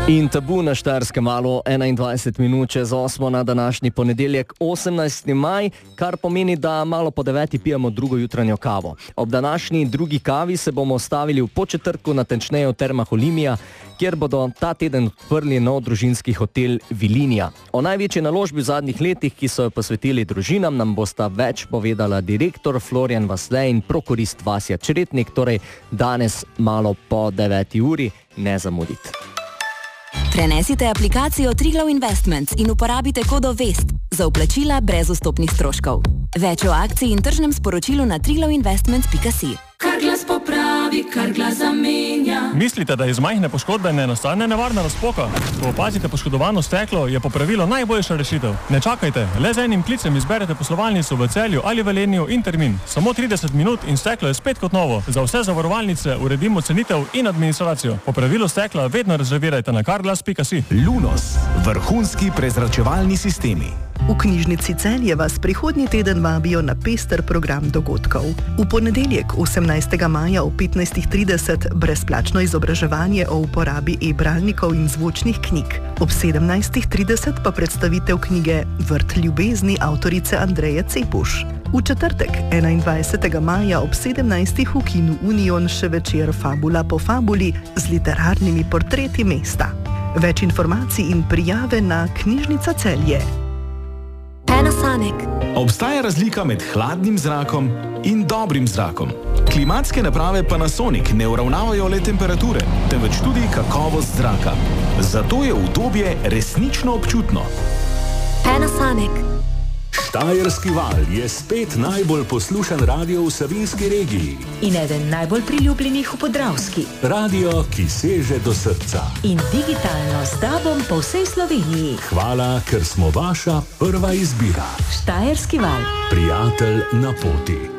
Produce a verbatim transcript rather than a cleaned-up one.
In tabu na Štajerskem valu, enaindvajset minut čez osmo na današnji ponedeljek, osemnajsti maj, kar pomeni, da malo po deveti pijemo drugo jutranjo kavo. Ob današnji drugi kavi se bomo stavili v Podčetrtku, natančneje v Termah Olimia, kjer bodo ta teden odprli nov družinski hotel Vilinija. O največji naložbi v zadnjih letih, ki so jo posvetili družinam, nam bosta več povedala direktor Florjan Vasle in prokurist Vasja Čretnik, torej danes malo po deveti uri, ne zamuditi. Prenesite aplikacijo Triglav Investments in uporabite kodo VEST za vplačila brez vstopnih stroškov. Več o akciji in tržnem sporočilu na triglav investments pika si. Kar glas popravi, kar glas zamenja. Mislite, da iz majhne poškodbe ne nastane nevarna razpoka? Ko opazite poškodovano steklo, je popravilo najboljša rešitev. Ne čakajte, le z enim klicem izberete poslovalnico v Celju ali Velenju in termin. Samo trideset minut in steklo je spet kot novo. Za vse zavarovalnice uredimo cenitev in administracijo. Popravilo stekla vedno rezervirajte na karglas pika si. Lunos, vrhunski prezračevalni sistemi. V knjižnici Celje vas prihodnji teden vabijo na pester program dogodkov. V ponedeljek osemnajstega maja ob petnajstih trideset brezplačno izobraževanje o uporabi e-bralnikov in zvočnih knjig. Ob sedemnajstih trideset pa predstavitev knjige Vrt ljubezni avtorice Andreje Cepuš. V četrtek, enaindvajsetega maja ob sedemnajstih v kinu Union še večer Fabula po fabuli z literarnimi portreti mesta. Več informacij in prijave na Knjižnica Celje. Panasonic. Obstaja razlika med hladnim zrakom in dobrim zrakom. Klimatske naprave Panasonic ne uravnavajo le temperature, temveč tudi kakovost zraka. Zato je udobje resnično občutno. Panasonic. Štajerski val je spet najbolj poslušan radio v Savinjski regiji. In eden najbolj priljubljenih v Podravski. Radio, ki seže do srca. In digitalno z dabom po vsej Sloveniji. Hvala, ker smo vaša prva izbira. Štajerski val. Prijatelj na poti.